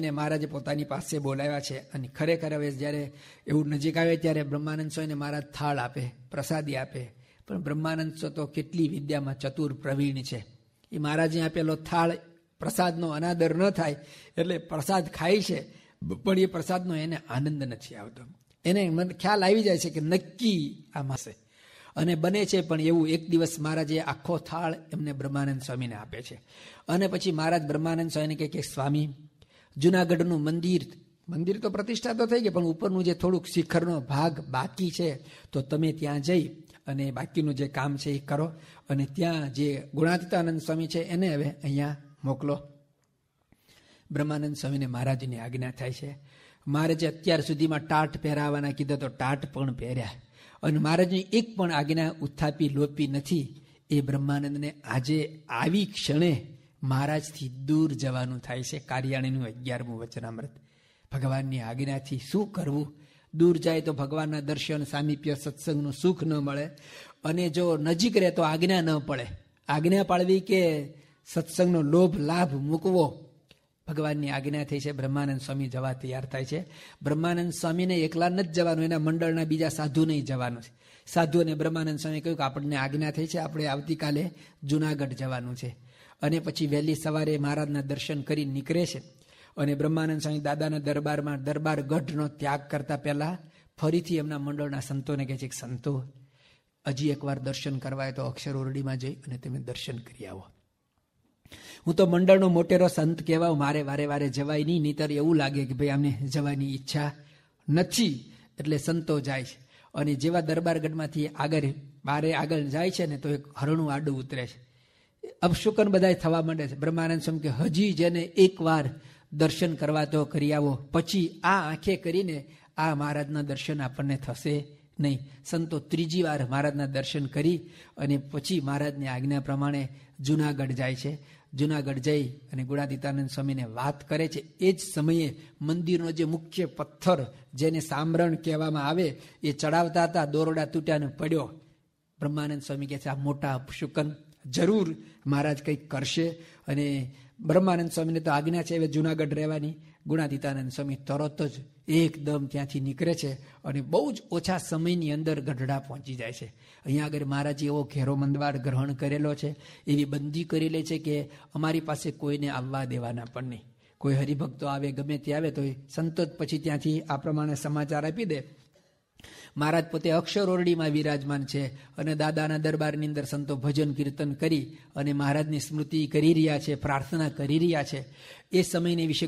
સ્વામીને મહારાજે પોતાની પાસે બોલાવ્યા છે. અને ખરેખર હવે જ્યારે એવું નજીક આવે ત્યારે બ્રહ્માનંદ સ્વામીને મહારાજ થાળ આપે, પ્રસાદી આપે. પણ બ્રહ્માનંદ સ્વામી તો કેટલી વિદ્યામાં ચતુર પ્રવીણ છે. એ મહારાજે આપેલો થાળ પ્રસાદનો અનાદર ન થાય એટલે પ્રસાદ ખાય છે, પણ એ પ્રસાદનો એને આનંદ નથી આવતો. એને ખ્યાલ આવી જાય છે કે નક્કી આમાં છે અને બને છે. પણ એવું એક દિવસ મહારાજે આખો થાળ એમને બ્રહ્માનંદ સ્વામીને આપે છે. અને પછી મહારાજ બ્રહ્માનંદ સ્વામીને કહે કે સ્વામી, જુનાગઢનું મંદિર તો પ્રતિષ્ઠા તો થઈ ગઈ, પણ ઉપરનું જે થોડુંક શિખરનો ભાગ બાકી છે, તો તમે ત્યાં જઈ અને બાકીનું જે કામ છે એ કરો. અને ત્યાં જે ગુણાતીતાનંદ સ્વામી છે એને હવે અહીંયા મોકલો. બ્રહ્માનંદ સ્વામીને મહારાજની આજ્ઞા થાય છે. મહારાજે અત્યાર સુધીમાં ટાટ પહેરાવાના કીધા તો ટાટ પણ પહેર્યા. અને મહારાજની એક પણ આજ્ઞા ઉત્થાપી લોપી નથી. એ બ્રહ્માનંદને આજે આવી ક્ષણે મહારાજથી દૂર જવાનું થાય છે. કાર્યાણીનું 11મું વચનામૃત. ભગવાનની આજ્ઞાથી શું કરવું? દૂર જાય તો ભગવાનના દર્શન, સામીપ્ય, સત્સંગનું સુખ ન મળે. અને જો નજીક રહે તો આજ્ઞા ન પડે. આજ્ઞા પાળવી કે સત્સંગનો લોભ લાભ મૂકવો, ભગવાનની આજ્ઞા થઈ છે. બ્રહ્માનંદ સ્વામી જવા તૈયાર થાય છે. બ્રહ્માનંદ સ્વામીને એકલા નથી જવાનું, એના મંડળના બીજા સાધુ નહીં જવાનું છે. સાધુ અને બ્રહ્માનંદ સ્વામી કહ્યું કે આપણને આજ્ઞા થઈ છે, આપણે આવતીકાલે જુનાગઢ જવાનું છે. અને પછી વહેલી સવારે મહારાજના દર્શન કરી નીકળે છે. અને બ્રહ્માનંદ સ્વામી દાદાના દરબારમાં દરબાર ગઢનો ત્યાગ કરતા પહેલા ફરીથી એમના મંડળના સંતોને કહે છે કે સંતો, હજી એકવાર દર્શન કરવા હોય તો અક્ષર ઓરડીમાં જઈ અને તમે દર્શન કરી આવો. હું તો મંડળનો મોટેરો સંત કહેવાય, મારે વારે વારે જવાય નહીં, નહીતર એવું લાગે કે ભાઈ આમને જવાની ઈચ્છા નથી. એટલે સંતો જાય છે. અને જેવા દરબારગઢમાંથી આગળ જાય છે ને તો એક હરણું આડું ઉતરે છે. અપશુકન બધા થવા માંડે છે. બ્રહ્માનંદ સ્વામી કે હજી જેને એકવાર દર્શન કરવા તો કરી આવો, પછી આ આંખે કરીને આ મહારાજના દર્શન આપણને થશે નહીં. સંતો ત્રીજી વાર મહારાજના દર્શન કરી અને પછી મહારાજની આજ્ઞા પ્રમાણે જુનાગઢ જાય છે. જુનાગઢ જઈ અને ગુણાતીતાનંદ સ્વામીને વાત કરે છે. એ જ સમયે મંદિરનો જે મુખ્ય પથ્થર જેને સામરણ કહેવામાં આવે એ ચડાવતા હતા, દોરડા તૂટ્યાને પડ્યો. બ્રહ્માનંદ સ્વામી કહે છે આ મોટા અપશુકન, જરૂર મહારાજ કંઈક કરશે. અને બ્રહ્માનંદ સ્વામીને તો આજ્ઞા છે હવે જુનાગઢ રહેવાની. ગુણાતીતાનંદ સ્વામી તરત જ એકદમ ત્યાંથી નીકળે છે અને બહુ જ ઓછા સમયની અંદર ગઢડા પહોંચી જાય છે. અહીંયા આગળ મહારાજે એવો ઘેરો મંદવાડ ગ્રહણ કરેલો છે, એવી બંદી કરી લે છે કે અમારી પાસે કોઈને આવવા દેવાના પણ નહીં. કોઈ હરિભક્તો આવે, ગમે તે આવે તો સંતો પછી ત્યાંથી આ પ્રમાણે સમાચાર આપી દે. મહારાજ પોતે અક્ષર ઓરડીમાં વિરાજમાન છે અને દાદાના દરબારની અંદર સંતો ભજન કીર્તન કરી અને મહારાજની સ્મૃતિ કરી રહ્યા છે, પ્રાર્થના કરી રહ્યા છે. એ સમયની વિશે